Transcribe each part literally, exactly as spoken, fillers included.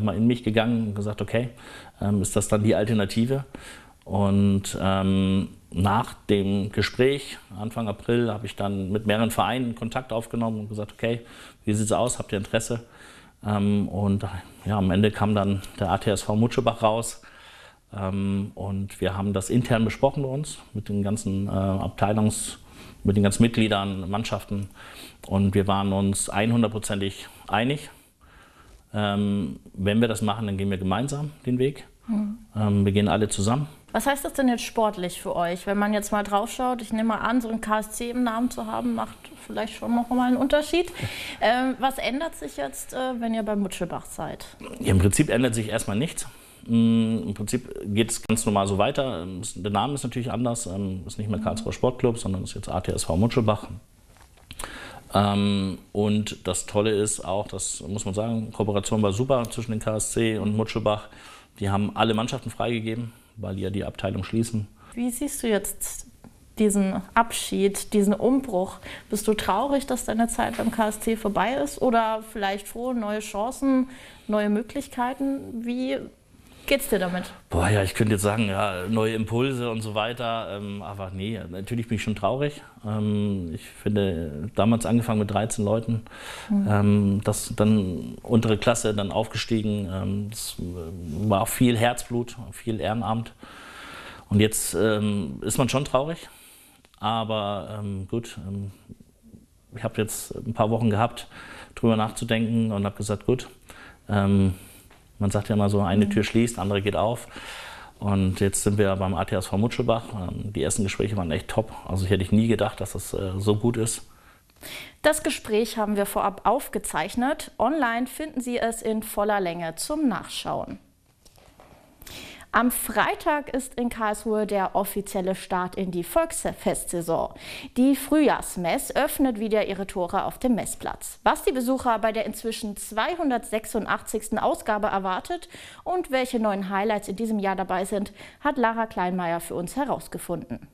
nochmal in mich gegangen und gesagt, okay, ähm, ist das dann die Alternative? Und ähm, nach dem Gespräch, Anfang April, habe ich dann mit mehreren Vereinen Kontakt aufgenommen und gesagt, okay, wie sieht es aus, habt ihr Interesse? Ähm, und ja, am Ende kam dann der A T S V Mutschelbach raus. Ähm, und wir haben das intern besprochen bei uns mit den ganzen äh, Abteilungs-, mit den ganzen Mitgliedern, Mannschaften. Und wir waren uns hundertprozentig einig. Ähm, wenn wir das machen, dann gehen wir gemeinsam den Weg. Mhm. Ähm, wir gehen alle zusammen. Was heißt das denn jetzt sportlich für euch? Wenn man jetzt mal drauf schaut, ich nehme mal an, so ein K S C im Namen zu haben, macht vielleicht schon noch mal einen Unterschied. Ähm, was ändert sich jetzt, äh, wenn ihr bei Mutschelbach seid? Ja, im Prinzip ändert sich erstmal nichts. Im Prinzip geht es ganz normal so weiter. Der Name ist natürlich anders. Es ist nicht mehr Karlsruher Sportclub, sondern es ist jetzt A T S V Mutschelbach. Und das Tolle ist auch, das muss man sagen, Kooperation war super zwischen den K S C und Mutschelbach. Die haben alle Mannschaften freigegeben, weil die ja die Abteilung schließen. Wie siehst du jetzt diesen Abschied, diesen Umbruch? Bist du traurig, dass deine Zeit beim K S C vorbei ist? Oder vielleicht froh, neue Chancen, neue Möglichkeiten? Wie geht's dir damit? Boah, ja, ich könnte jetzt sagen, ja, neue Impulse und so weiter. Ähm, aber nee, natürlich bin ich schon traurig. Ähm, ich finde, damals angefangen mit dreizehn Leuten, mhm. ähm, das dann untere Klasse, dann aufgestiegen. Ähm, das war viel Herzblut, viel Ehrenamt. Und jetzt ähm, ist man schon traurig. Aber ähm, gut, ähm, ich habe jetzt ein paar Wochen gehabt, drüber nachzudenken und habe gesagt, gut, ähm, man sagt ja immer so, eine Tür schließt, andere geht auf. Und jetzt sind wir beim A T S V Mutschelbach. Die ersten Gespräche waren echt top. Also ich hätte nie gedacht, dass das so gut ist. Das Gespräch haben wir vorab aufgezeichnet. Online finden Sie es in voller Länge zum Nachschauen. Am Freitag ist in Karlsruhe der offizielle Start in die Volksfestsaison. Die Frühjahrsmess öffnet wieder ihre Tore auf dem Messplatz. Was die Besucher bei der inzwischen zweihundertsechsundachtzigsten Ausgabe erwartet und welche neuen Highlights in diesem Jahr dabei sind, hat Lara Kleinmeier für uns herausgefunden.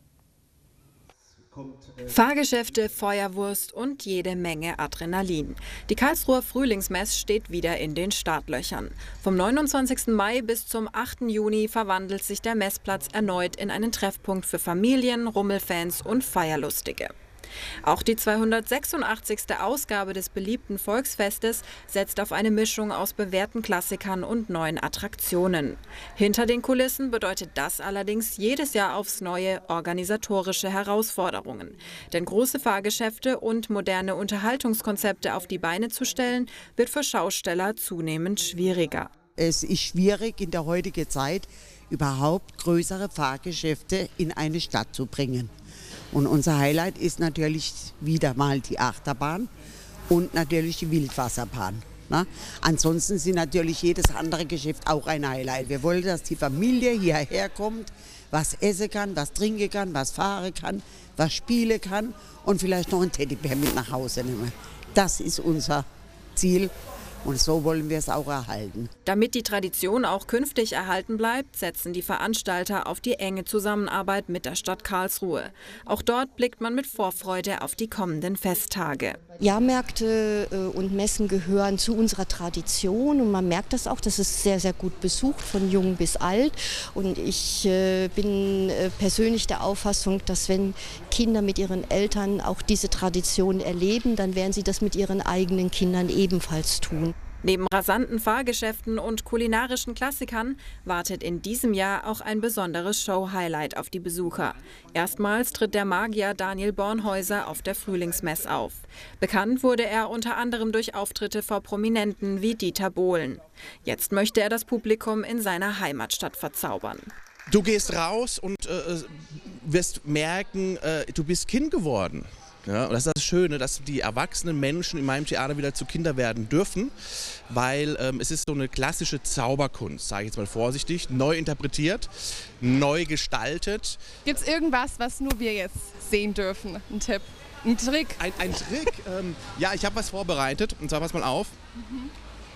Fahrgeschäfte, Feuerwurst und jede Menge Adrenalin. Die Karlsruher Frühlingsmess steht wieder in den Startlöchern. Vom neunundzwanzigsten Mai bis zum achten Juni verwandelt sich der Messplatz erneut in einen Treffpunkt für Familien, Rummelfans und Feierlustige. Auch die zweihundertsechsundachtzigste Ausgabe des beliebten Volksfestes setzt auf eine Mischung aus bewährten Klassikern und neuen Attraktionen. Hinter den Kulissen bedeutet das allerdings jedes Jahr aufs neue organisatorische Herausforderungen. Denn große Fahrgeschäfte und moderne Unterhaltungskonzepte auf die Beine zu stellen, wird für Schausteller zunehmend schwieriger. Es ist schwierig in der heutigen Zeit, überhaupt größere Fahrgeschäfte in eine Stadt zu bringen. Und unser Highlight ist natürlich wieder mal die Achterbahn und natürlich die Wildwasserbahn. Ne? Ansonsten sind natürlich jedes andere Geschäft auch ein Highlight. Wir wollen, dass die Familie hierher kommt, was essen kann, was trinken kann, was fahren kann, was spielen kann und vielleicht noch einen Teddybär mit nach Hause nehmen. Das ist unser Ziel. Und so wollen wir es auch erhalten. Damit die Tradition auch künftig erhalten bleibt, setzen die Veranstalter auf die enge Zusammenarbeit mit der Stadt Karlsruhe. Auch dort blickt man mit Vorfreude auf die kommenden Festtage. Jahrmärkte und Messen gehören zu unserer Tradition und man merkt das auch, das ist sehr, sehr gut besucht, von jung bis alt. Und ich bin persönlich der Auffassung, dass wenn Kinder mit ihren Eltern auch diese Tradition erleben, dann werden sie das mit ihren eigenen Kindern ebenfalls tun. Neben rasanten Fahrgeschäften und kulinarischen Klassikern wartet in diesem Jahr auch ein besonderes Show-Highlight auf die Besucher. Erstmals tritt der Magier Daniel Bornhäuser auf der Frühlingsmess auf. Bekannt wurde er unter anderem durch Auftritte vor Prominenten wie Dieter Bohlen. Jetzt möchte er das Publikum in seiner Heimatstadt verzaubern. Du gehst raus und äh, wirst merken, äh, du bist Kind geworden. Ja, und das ist das Schöne, dass die erwachsenen Menschen in meinem Theater wieder zu Kinder werden dürfen, weil ähm, es ist so eine klassische Zauberkunst, sage ich jetzt mal vorsichtig, neu interpretiert, neu gestaltet. Gibt es irgendwas, was nur wir jetzt sehen dürfen? Ein Tipp, ein Trick? Ein, ein Trick? ähm, ja, ich habe was vorbereitet, und zwar pass mal auf. Mhm.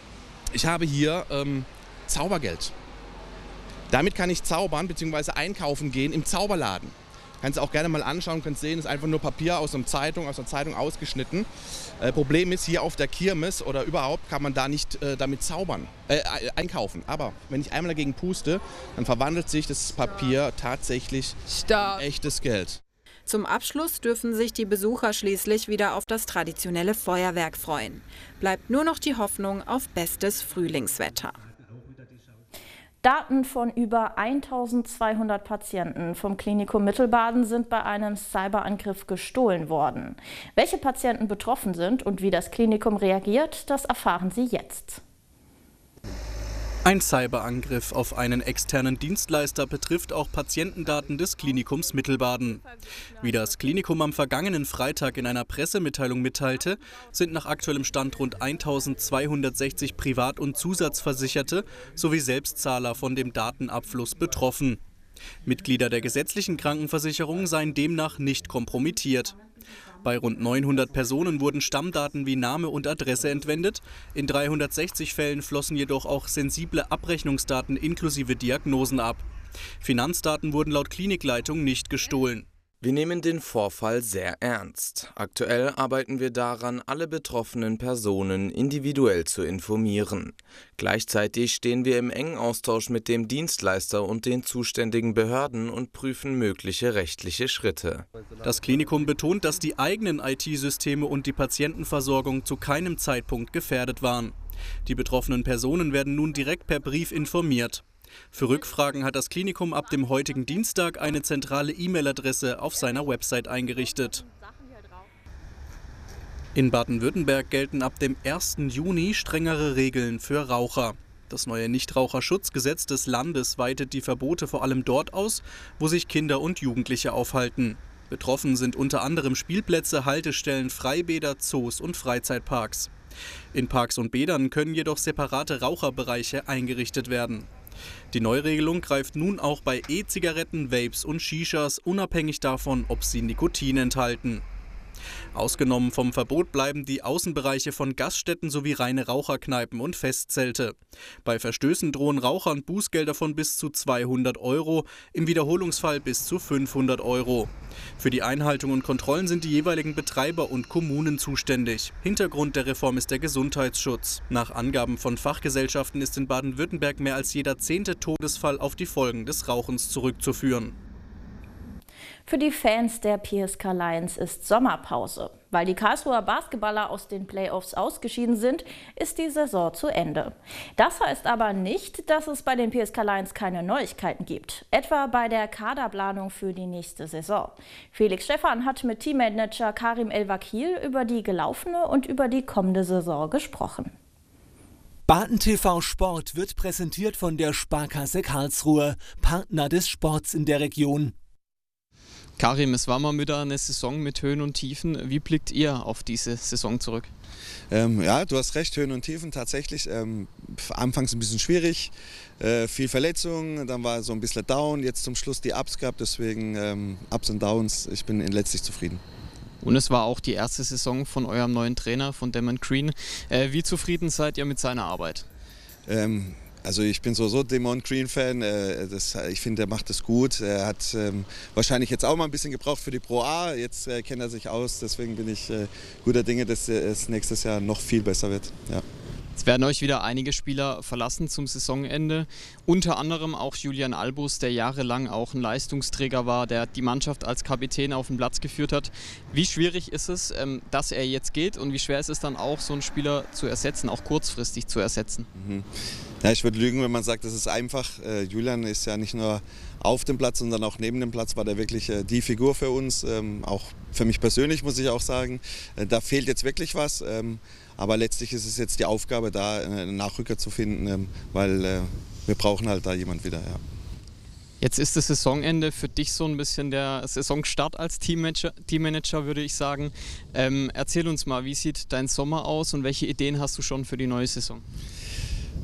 Ich habe hier ähm, Zaubergeld. Damit kann ich zaubern bzw. einkaufen gehen im Zauberladen. Kannst du auch gerne mal anschauen, kannst sehen, ist einfach nur Papier aus einer Zeitung, aus einer Zeitung ausgeschnitten. Äh, Problem ist, hier auf der Kirmes oder überhaupt kann man da nicht äh, damit zaubern, äh, einkaufen. Aber wenn ich einmal dagegen puste, dann verwandelt sich das Papier tatsächlich Stark. in echtes Geld. Zum Abschluss dürfen sich die Besucher schließlich wieder auf das traditionelle Feuerwerk freuen. Bleibt nur noch die Hoffnung auf bestes Frühlingswetter. Daten von über eintausendzweihundert Patienten vom Klinikum Mittelbaden sind bei einem Cyberangriff gestohlen worden. Welche Patienten betroffen sind und wie das Klinikum reagiert, das erfahren Sie jetzt. Ein Cyberangriff auf einen externen Dienstleister betrifft auch Patientendaten des Klinikums Mittelbaden. Wie das Klinikum am vergangenen Freitag in einer Pressemitteilung mitteilte, sind nach aktuellem Stand rund eintausendzweihundertsechzig Privat- und Zusatzversicherte sowie Selbstzahler von dem Datenabfluss betroffen. Mitglieder der gesetzlichen Krankenversicherung seien demnach nicht kompromittiert. Bei rund neunhundert Personen wurden Stammdaten wie Name und Adresse entwendet. In dreihundertsechzig Fällen flossen jedoch auch sensible Abrechnungsdaten inklusive Diagnosen ab. Finanzdaten wurden laut Klinikleitung nicht gestohlen. Wir nehmen den Vorfall sehr ernst. Aktuell arbeiten wir daran, alle betroffenen Personen individuell zu informieren. Gleichzeitig stehen wir im engen Austausch mit dem Dienstleister und den zuständigen Behörden und prüfen mögliche rechtliche Schritte. Das Klinikum betont, dass die eigenen I T-Systeme und die Patientenversorgung zu keinem Zeitpunkt gefährdet waren. Die betroffenen Personen werden nun direkt per Brief informiert. Für Rückfragen hat das Klinikum ab dem heutigen Dienstag eine zentrale E-Mail-Adresse auf seiner Website eingerichtet. In Baden-Württemberg gelten ab dem ersten Juni strengere Regeln für Raucher. Das neue Nichtraucherschutzgesetz des Landes weitet die Verbote vor allem dort aus, wo sich Kinder und Jugendliche aufhalten. Betroffen sind unter anderem Spielplätze, Haltestellen, Freibäder, Zoos und Freizeitparks. In Parks und Bädern können jedoch separate Raucherbereiche eingerichtet werden. Die Neuregelung greift nun auch bei E-Zigaretten, Vapes und Shishas, unabhängig davon, ob sie Nikotin enthalten. Ausgenommen vom Verbot bleiben die Außenbereiche von Gaststätten sowie reine Raucherkneipen und Festzelte. Bei Verstößen drohen Rauchern Bußgelder von bis zu zweihundert Euro, im Wiederholungsfall bis zu fünfhundert Euro. Für die Einhaltung und Kontrollen sind die jeweiligen Betreiber und Kommunen zuständig. Hintergrund der Reform ist der Gesundheitsschutz. Nach Angaben von Fachgesellschaften ist in Baden-Württemberg mehr als jeder zehnte Todesfall auf die Folgen des Rauchens zurückzuführen. Für die Fans der P S K Lions ist Sommerpause. Weil die Karlsruher Basketballer aus den Playoffs ausgeschieden sind, ist die Saison zu Ende. Das heißt aber nicht, dass es bei den P S K Lions keine Neuigkeiten gibt. Etwa bei der Kaderplanung für die nächste Saison. Felix Stephan hat mit Teammanager Karim El-Wakil über die gelaufene und über die kommende Saison gesprochen. Baden T V Sport wird präsentiert von der Sparkasse Karlsruhe, Partner des Sports in der Region. Karim, es war mal wieder eine Saison mit Höhen und Tiefen. Wie blickt ihr auf diese Saison zurück? Ähm, ja, du hast recht, Höhen und Tiefen tatsächlich. Ähm, anfangs ein bisschen schwierig, äh, viel Verletzungen, dann war so ein bisschen down, jetzt zum Schluss die Ups gehabt, deswegen ähm, Ups und Downs, ich bin letztlich zufrieden. Und es war auch die erste Saison von eurem neuen Trainer, von Damon Green. Äh, wie zufrieden seid ihr mit seiner Arbeit? Ähm, Also ich bin sowieso Damon Green-Fan, äh, das, ich finde, er macht das gut. Er hat ähm, wahrscheinlich jetzt auch mal ein bisschen gebraucht für die Pro A, jetzt äh, kennt er sich aus, deswegen bin ich äh, guter Dinge, dass es nächstes Jahr noch viel besser wird. Ja. Es werden euch wieder einige Spieler verlassen zum Saisonende, unter anderem auch Julian Albus, der jahrelang auch ein Leistungsträger war, der die Mannschaft als Kapitän auf den Platz geführt hat. Wie schwierig ist es, ähm, dass er jetzt geht und wie schwer ist es dann auch, so einen Spieler zu ersetzen, auch kurzfristig zu ersetzen? Mhm. Ja, ich würde lügen, wenn man sagt, das ist einfach. Äh, Julian ist ja nicht nur auf dem Platz, sondern auch neben dem Platz war der wirklich äh, die Figur für uns. Ähm, auch für mich persönlich muss ich auch sagen, äh, da fehlt jetzt wirklich was. Ähm, aber letztlich ist es jetzt die Aufgabe, da äh, einen Nachrücker zu finden, ähm, weil äh, wir brauchen halt da jemand wieder. Ja. Jetzt ist das Saisonende für dich so ein bisschen der Saisonstart als Teammanager, Teammanager würde ich sagen. Ähm, erzähl uns mal, wie sieht dein Sommer aus und welche Ideen hast du schon für die neue Saison?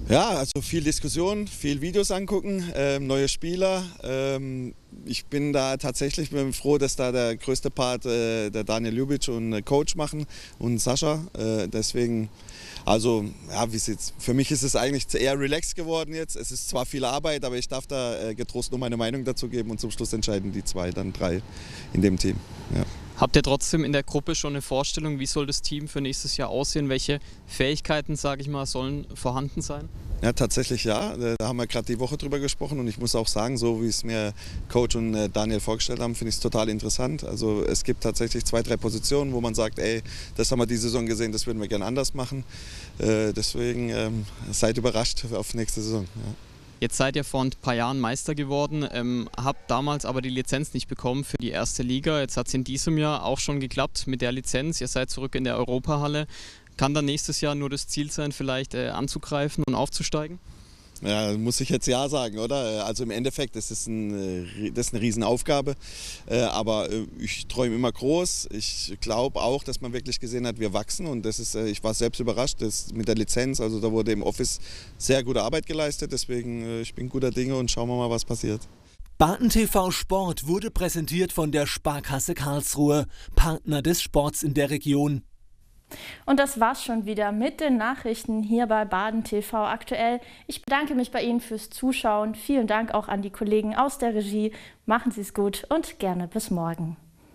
Ja, also viel Diskussion, viel Videos angucken, ähm, neue Spieler. Ähm, ich bin da tatsächlich bin froh, dass da der größte Part äh, der Daniel Ljubic und äh, Coach machen und Sascha. Äh, deswegen, also ja, wie sieht's? Für mich ist es eigentlich eher relaxed geworden jetzt. Es ist zwar viel Arbeit, aber ich darf da äh, getrost nur meine Meinung dazu geben und zum Schluss entscheiden die zwei, dann drei in dem Team. Ja. Habt ihr trotzdem in der Gruppe schon eine Vorstellung, wie soll das Team für nächstes Jahr aussehen? Welche Fähigkeiten, sage ich mal, sollen vorhanden sein? Ja, tatsächlich ja. Da haben wir gerade die Woche drüber gesprochen und ich muss auch sagen, so wie es mir Coach und Daniel vorgestellt haben, finde ich es total interessant. Also es gibt tatsächlich zwei, drei Positionen, wo man sagt, ey, das haben wir die Saison gesehen, das würden wir gerne anders machen. Äh, deswegen ähm, seid überrascht auf nächste Saison. Ja. Jetzt seid ihr vor ein paar Jahren Meister geworden, ähm, habt damals aber die Lizenz nicht bekommen für die erste Liga. Jetzt hat es in diesem Jahr auch schon geklappt mit der Lizenz. Ihr seid zurück in der Europahalle. Kann dann nächstes Jahr nur das Ziel sein, vielleicht äh, anzugreifen und aufzusteigen? Ja, muss ich jetzt ja sagen, oder? Also im Endeffekt, das ist, ein, das ist eine Riesenaufgabe, aber ich träume immer groß. Ich glaube auch, dass man wirklich gesehen hat, wir wachsen und das ist, ich war selbst überrascht das mit der Lizenz, also da wurde im Office sehr gute Arbeit geleistet, deswegen ich bin guter Dinge und schauen wir mal, was passiert. Barten T V Sport wurde präsentiert von der Sparkasse Karlsruhe, Partner des Sports in der Region. Und das war's schon wieder mit den Nachrichten hier bei Baden T V aktuell. Ich bedanke mich bei Ihnen fürs Zuschauen. Vielen Dank auch an die Kollegen aus der Regie. Machen Sie es gut und gerne bis morgen.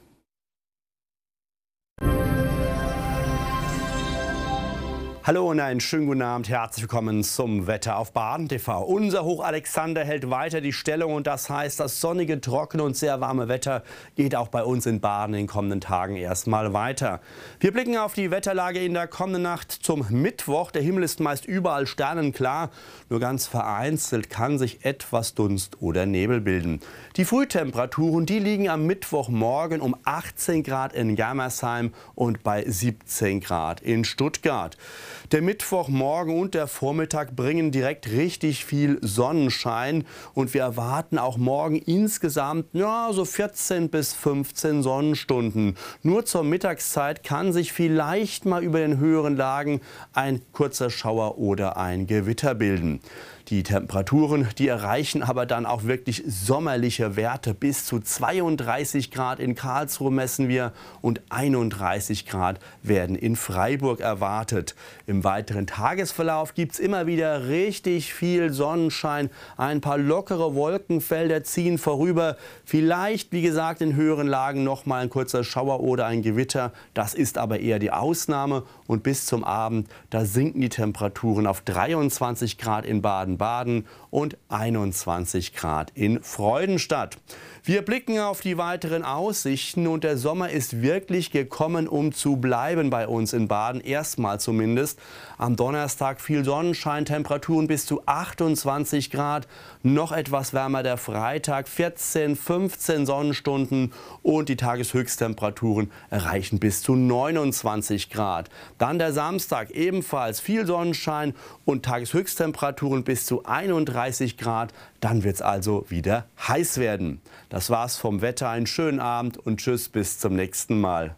Hallo und einen schönen guten Abend, herzlich willkommen zum Wetter auf Baden T V. Unser Hoch Alexander hält weiter die Stellung und das heißt, das sonnige, trockene und sehr warme Wetter geht auch bei uns in Baden in den kommenden Tagen erstmal weiter. Wir blicken auf die Wetterlage in der kommenden Nacht zum Mittwoch. Der Himmel ist meist überall sternenklar, nur ganz vereinzelt kann sich etwas Dunst oder Nebel bilden. Die Frühtemperaturen, die liegen am Mittwochmorgen um achtzehn Grad in Germersheim und bei siebzehn Grad in Stuttgart. Der Mittwochmorgen und der Vormittag bringen direkt richtig viel Sonnenschein und wir erwarten auch morgen insgesamt ja, so vierzehn bis fünfzehn Sonnenstunden. Nur zur Mittagszeit kann sich vielleicht mal über den höheren Lagen ein kurzer Schauer oder ein Gewitter bilden. Die Temperaturen, die erreichen aber dann auch wirklich sommerliche Werte. Bis zu zweiunddreißig Grad in Karlsruhe messen wir und einunddreißig Grad werden in Freiburg erwartet. Im weiteren Tagesverlauf gibt es immer wieder richtig viel Sonnenschein. Ein paar lockere Wolkenfelder ziehen vorüber. Vielleicht, wie gesagt, in höheren Lagen noch mal ein kurzer Schauer oder ein Gewitter. Das ist aber eher die Ausnahme. Und bis zum Abend, da sinken die Temperaturen auf dreiundzwanzig Grad in Baden-Baden und einundzwanzig Grad in Freudenstadt. Wir blicken auf die weiteren Aussichten und der Sommer ist wirklich gekommen, um zu bleiben bei uns in Baden, erstmal zumindest. Am Donnerstag viel Sonnenschein, Temperaturen bis zu achtundzwanzig Grad, noch etwas wärmer der Freitag, vierzehn, fünfzehn Sonnenstunden und die Tageshöchsttemperaturen erreichen bis zu neunundzwanzig Grad. Dann der Samstag, ebenfalls viel Sonnenschein und Tageshöchsttemperaturen bis zu einunddreißig Grad. Dann wird es also wieder heiß werden. Das war's vom Wetter. Einen schönen Abend und tschüss, bis zum nächsten Mal.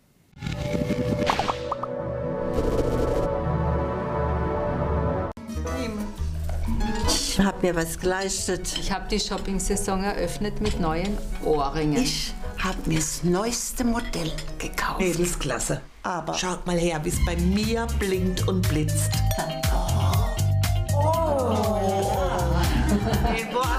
Ich habe mir was geleistet. Ich habe die Shopping-Saison eröffnet mit neuen Ohrringen. Ich habe mir das neueste Modell gekauft. Mädelsklasse. Aber schaut mal her, wie es bei mir blinkt und blitzt. Oh. Oh. Hey, boah.